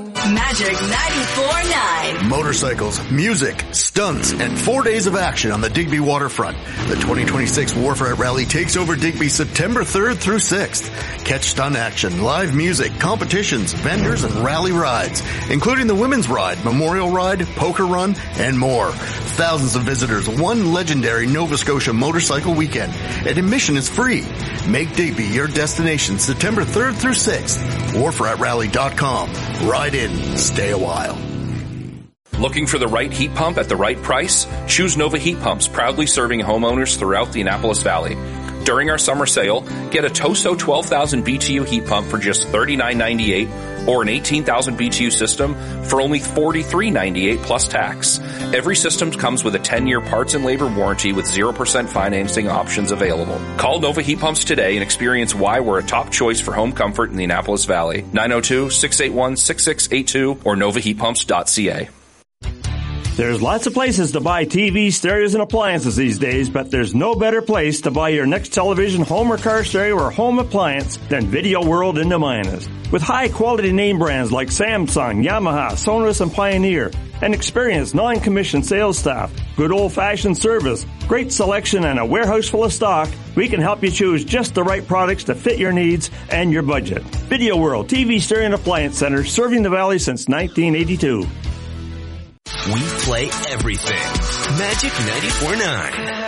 Magic 94.9. Motorcycles, music, stunts, and 4 days of action on the Digby waterfront. The 2026 Wharf Rally takes over Digby September 3rd through 6th. Catch stunt action, live music, competitions, vendors, and rally rides, including the Women's Ride, Memorial Ride, Poker Run, and more. Thousands of visitors, one legendary Nova Scotia motorcycle weekend, and admission is free. Make Digby your destination September 3rd through 6th. WharfRatRally.com. Ride in. Stay a while. Looking for the right heat pump at the right price? Choose Nova Heat Pumps, proudly serving homeowners throughout the Annapolis Valley. During our summer sale, get a Toso 12,000 BTU heat pump for just $39.98 or an 18,000 BTU system for only $43.98 plus tax. Every system comes with a 10-year parts and labor warranty with 0% financing options available. Call Nova Heat Pumps today and experience why we're a top choice for home comfort in the Annapolis Valley. 902-681-6682 or novaheatpumps.ca. There's lots of places to buy TVs, stereos, and appliances these days, but there's no better place to buy your next television, home or car stereo, or home appliance than Video World in Nemayanas. With high-quality name brands like Samsung, Yamaha, Sonos, and Pioneer, an experienced non-commissioned sales staff, good old-fashioned service, great selection, and a warehouse full of stock, we can help you choose just the right products to fit your needs and your budget. Video World TV, stereo, and appliance center, serving the Valley since 1982. We play everything. Magic 94.9.